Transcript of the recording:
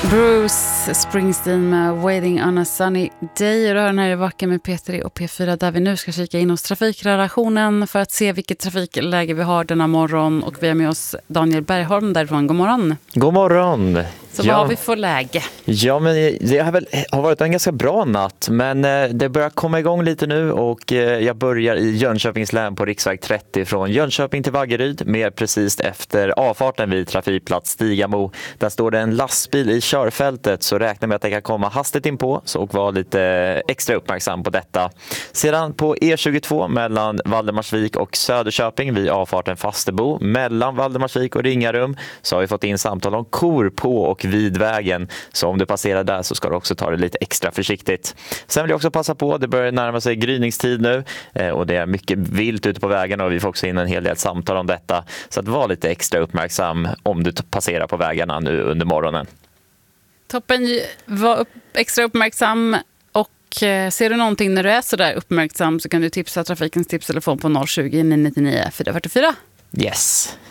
Bruce Springsteen med Waiting on a Sunny Day. Och då har den här i Vaken med P3 och P4 där vi nu ska kika in hos trafikredaktionen för att se vilket trafikläge vi har denna morgon. Och vi har med oss Daniel Bergholm därifrån. God morgon. God morgon. Så vad har vi för läge? Ja, men det har varit en ganska bra natt, men det börjar komma igång lite nu och jag börjar i Jönköpings län på riksväg 30 från Jönköping till Vaggeryd, mer precis efter avfarten vid trafikplats Stigamo. Där står det en lastbil i körfältet, så räkna med att det kan komma hastigt in på, så och var lite extra uppmärksam på detta. Sedan på E22 mellan Valdemarsvik och Söderköping vid avfarten Fastebo, mellan Valdemarsvik och Ringarum, så har vi fått in samtal om kor på och vid vägen. Så om du passerar där så ska du också ta det lite extra försiktigt. Sen vill jag också passa på, det börjar närma sig gryningstid nu och det är mycket vilt ute på vägarna och vi får också in en hel del samtal om detta. Så att var lite extra uppmärksam om du passerar på vägarna nu under morgonen. Toppen, var extra uppmärksam. Och ser du någonting när du är så där uppmärksam så kan du tipsa Trafikens tipstelefon på 020 999 444. Yes.